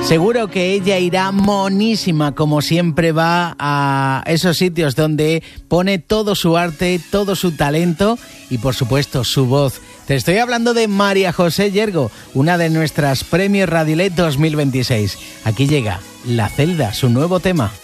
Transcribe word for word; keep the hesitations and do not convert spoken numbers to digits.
Seguro que ella irá monísima, como siempre va a esos sitios donde pone todo su arte, todo su talento y, por supuesto, su voz. Te estoy hablando de María José Yergo, una de nuestras premios Radilet dos mil veintiséis. Aquí llega La Celda, su nuevo tema.